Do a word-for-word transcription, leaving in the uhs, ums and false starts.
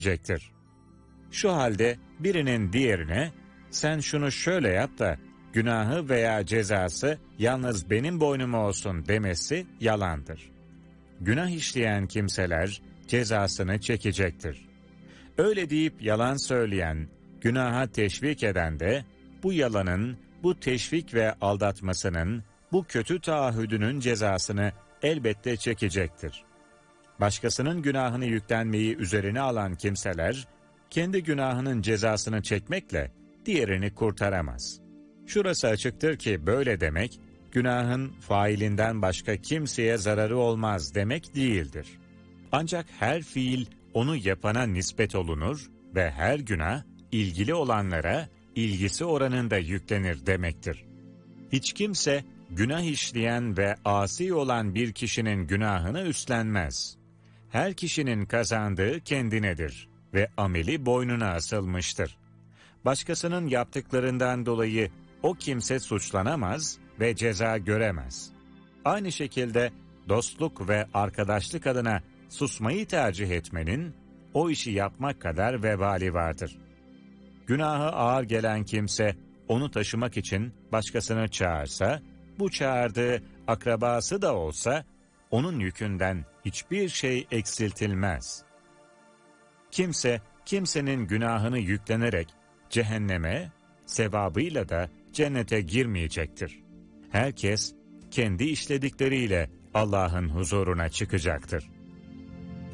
çekecektir. Şu halde birinin diğerine, sen şunu şöyle yap da günahı veya cezası yalnız benim boynuma olsun demesi yalandır. Günah işleyen kimseler cezasını çekecektir. Öyle deyip yalan söyleyen, günaha teşvik eden de bu yalanın, bu teşvik ve aldatmasının, bu kötü taahhüdünün cezasını elbette çekecektir. Başkasının günahını yüklenmeyi üzerine alan kimseler, kendi günahının cezasını çekmekle diğerini kurtaramaz. Şurası açıktır ki böyle demek, günahın failinden başka kimseye zararı olmaz demek değildir. Ancak her fiil onu yapana nispet olunur ve her günah ilgili olanlara ilgisi oranında yüklenir demektir. Hiç kimse günah işleyen ve asi olan bir kişinin günahını üstlenmez. Her kişinin kazandığı kendinedir ve ameli boynuna asılmıştır. Başkasının yaptıklarından dolayı o kimse suçlanamaz ve ceza göremez. Aynı şekilde dostluk ve arkadaşlık adına susmayı tercih etmenin, o işi yapmak kadar vebali vardır. Günahı ağır gelen kimse, onu taşımak için başkasını çağırsa, bu çağırdığı akrabası da olsa, onun yükünden hiçbir şey eksiltilmez. Kimse, kimsenin günahını yüklenerek cehenneme, sevabıyla da cennete girmeyecektir. Herkes, kendi işledikleriyle Allah'ın huzuruna çıkacaktır.